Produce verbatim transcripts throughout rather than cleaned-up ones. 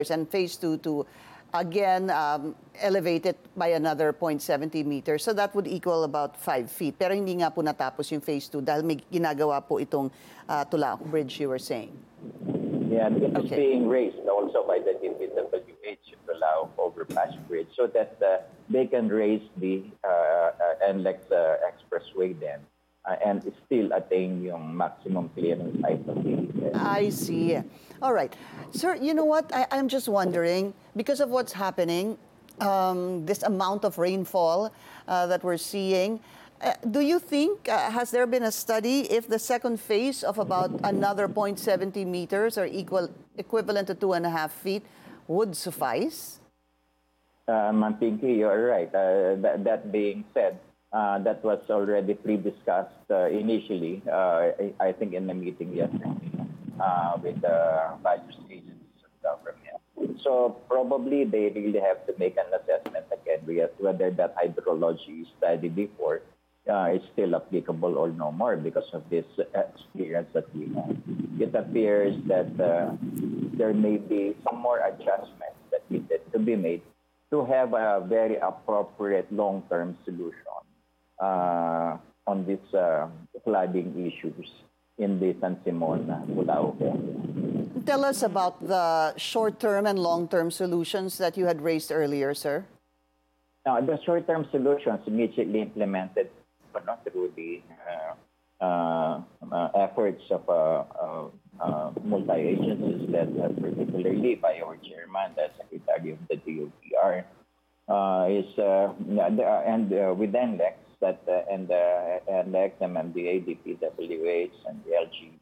and phase two to again um, elevate it by another zero point seven zero meters. So that would equal about five feet. Pero hindi nga po natapos yung phase two dahil may ginagawa po itong uh, Tulac Bridge you were saying. Yeah, it is Okay. being raised also by the D P W H to allow overpass bridge so that uh, they can raise the uh, uh, N L E X uh, expressway then uh, and still attain yung maximum clearance height of the uh, I see. All right. Sir, you know what? I, I'm just wondering, because of what's happening, um, this amount of rainfall uh, that we're seeing, uh, do you think, uh, has there been a study if the second phase of about another zero point seven zero meters or equal, equivalent to two and a half feet would suffice? Uh, Ma'am Pinky, you're right. Uh, that, that being said, uh, that was already pre-discussed uh, initially, uh, I, I think in the meeting yesterday uh, with the various agencies of government. So probably they really have to make an assessment again whether that hydrology study before uh, is still applicable or no more because of this experience that we have. It appears that uh, there may be some more adjustments that needed to be made to have a very appropriate long-term solution uh, on these uh, flooding issues in the San Simon, Bulao area. Tell us about the short-term and long-term solutions that you had raised earlier, sir. Now, the short-term solutions immediately implemented no, through the uh, uh, uh, efforts of uh, uh, uh, multi-agencies led uh, particularly by our chairman, the Secretary of the D O T R, uh, is uh, and uh, with N L E X that uh, and the uh, N L E X, M M D A, D P W H, and the L G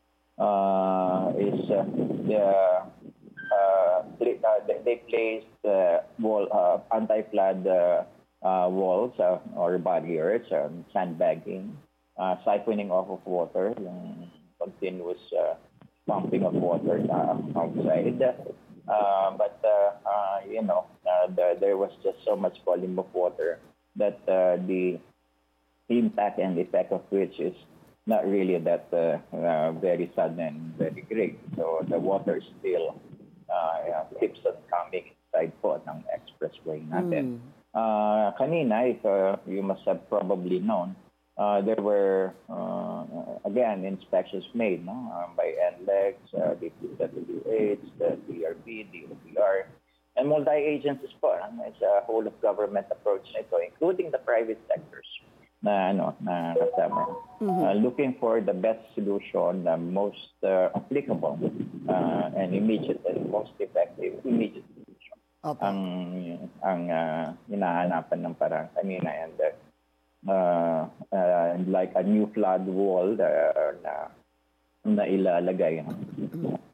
uh, is uh, the uh, they, uh, they placed uh, wall uh, anti-flood uh, uh, walls uh, or barriers, um, sandbagging, uh, siphoning off of water, yung continuous uh, pumping of water uh, outside. Uh, but, uh, uh, you know, uh, the, there was just so much volume of water that uh, the impact and effect of which is not really that uh, uh, very sudden and very great. So the water still uh, keeps on coming inside po ng expressway natin. Mm. Uh, kanina, if uh, you must have probably known, Uh, there were, uh, again, inspections made no? uh, by N L E X, uh, D P W H, the D R B, D O T R, and multi-agencies po. No? It's a whole-of-government approach nito, including the private sectors na, ano, na kasama. Mm-hmm. uh, looking for the best solution, the most uh, applicable uh, and immediate and most effective immediate solution. Okay. Ang, ang uh, hinahanapan ng parang kanina and uh, Uh, uh, like a new flood wall uh, na, na ilalagay uh,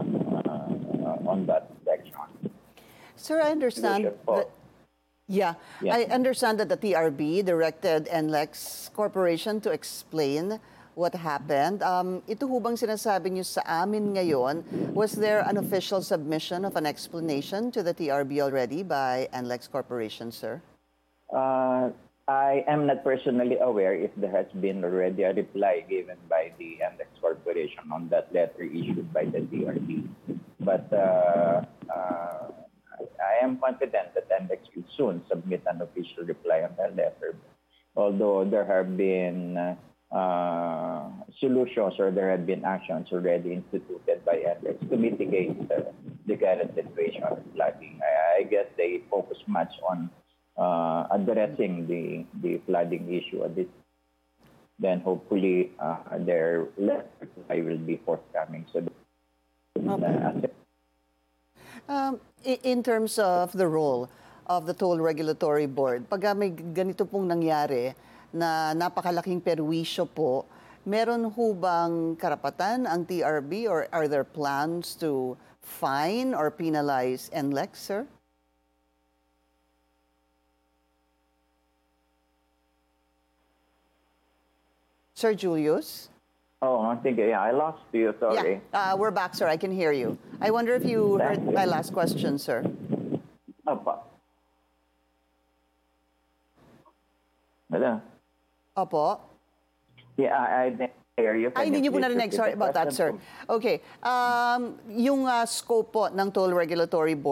uh, on that section. Sir, I understand that, yeah, yeah, I understand that the T R B directed N L E X Corporation to explain what happened. Um, ito hubang sinasabi niyo sa amin ngayon, was there an official submission of an explanation to the T R B already by N L E X Corporation, sir? Uh, I am not personally aware if there has been already a reply given by the N L E X Corporation on that letter issued by the D R B. But uh, uh, I am confident that N L E X will soon submit an official reply on that letter. Although there have been uh, solutions or there have been actions already instituted by N L E X to mitigate uh, the current situation of flooding. I, I guess they focus much on Uh, addressing the, the flooding issue at this, then hopefully uh, their letter will be forthcoming. So, okay. um, in terms of the role of the Toll Regulatory Board, pag may ganito pong nangyari na napakalaking perwisyo po, meron ho bang karapatan ang T R B or are there plans to fine or penalize N L E X, sir? Sir Julius? Oh, I think, yeah, I lost you, sorry. Yeah, uh, we're back, sir. I can hear you. I wonder if you heard my last question, sir. Opo. Hello? Opo? Yeah, I, I area. Ay, hindi niyo po narinig. Sorry about that, sir. Okay. Um, yung uh, scope po ng Toll Regulatory Board,